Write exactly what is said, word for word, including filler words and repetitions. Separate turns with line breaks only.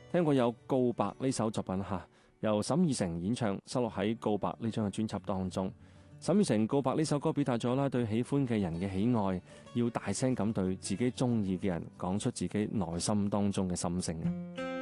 聽過有《告白》呢首作品吓，由沈以誠演唱，收錄喺《告白》呢張嘅專輯當中。沈以誠《告白》呢首歌表達咗啦，對喜歡嘅人嘅喜愛，要大聲咁對自己中意嘅人講出自己內心當中嘅心聲。